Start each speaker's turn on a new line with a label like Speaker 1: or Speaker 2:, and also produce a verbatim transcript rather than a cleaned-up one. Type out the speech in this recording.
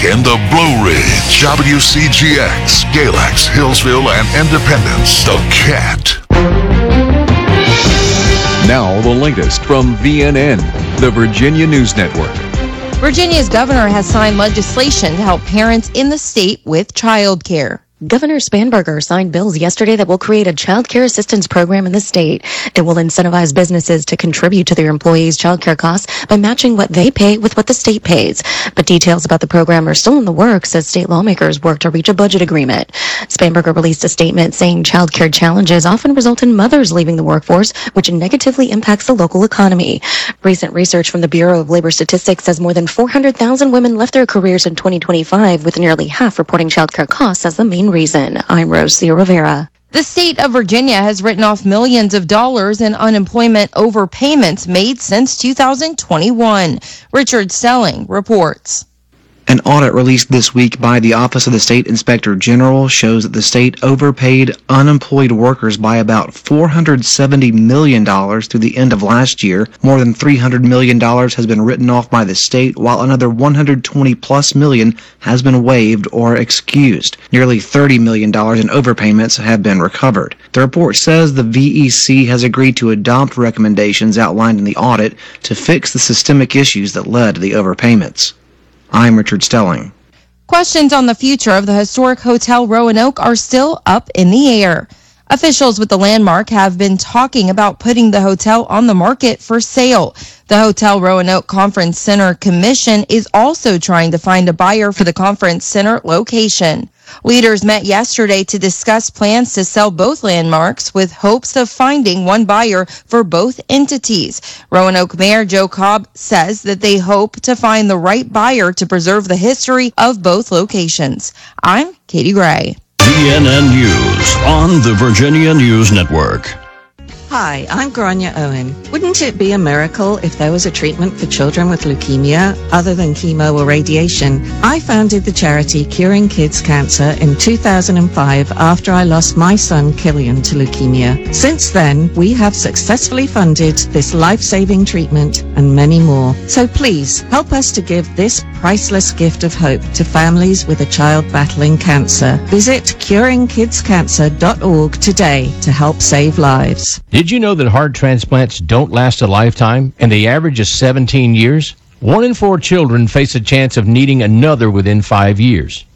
Speaker 1: in the Blue Ridge, W C G X, Galax, Hillsville, and Independence. The Cat.
Speaker 2: Now the latest from V N N, the Virginia News Network.
Speaker 3: Virginia's governor has signed legislation to help parents in the state with child care.
Speaker 4: Governor Spanberger signed bills yesterday that will create a child care assistance program in the state. It will incentivize businesses to contribute to their employees' child care costs by matching what they pay with what the state pays. But details about the program are still in the works as state lawmakers work to reach a budget agreement. Spanberger released a statement saying child care challenges often result in mothers leaving the workforce, which negatively impacts the local economy. Recent research from the Bureau of Labor Statistics says more than four hundred thousand women left their careers in twenty twenty-five, with nearly half reporting child care costs as the main reason. I'm Rosia Rivera.
Speaker 3: The state of Virginia has written off millions of dollars in unemployment overpayments made since two thousand twenty-one. Richard Stelling reports.
Speaker 5: An audit released this week by the Office of the State Inspector General shows that the state overpaid unemployed workers by about four hundred seventy million dollars through the end of last year. More than three hundred million dollars has been written off by the state, while another one hundred twenty plus million has been waived or excused. Nearly thirty million dollars in overpayments have been recovered. The report says the V E C has agreed to adopt recommendations outlined in the audit to fix the systemic issues that led to the overpayments. I'm Richard Stelling.
Speaker 3: Questions on the future of the historic Hotel Roanoke are still up in the air. Officials with the Landmark have been talking about putting the hotel on the market for sale. The Hotel Roanoke Conference Center Commission is also trying to find a buyer for the conference center location. Leaders met yesterday to discuss plans to sell both landmarks with hopes of finding one buyer for both entities. Roanoke Mayor Joe Cobb says that they hope to find the right buyer to preserve the history of both locations. I'm Katie Gray.
Speaker 6: V N N News on the Virginia News Network.
Speaker 7: Hi, I'm Grania Owen. Wouldn't it be a miracle if there was a treatment for children with leukemia other than chemo or radiation? I founded the charity Curing Kids Cancer in two thousand five after I lost my son Killian to leukemia. Since then, we have successfully funded this life-saving treatment and many more. So please, help us to give this priceless gift of hope to families with a child battling cancer. Visit curing kids cancer dot org today to help save lives.
Speaker 8: Did you know that heart transplants don't last a lifetime and the average is seventeen years? One in four children face a chance of needing another within five years.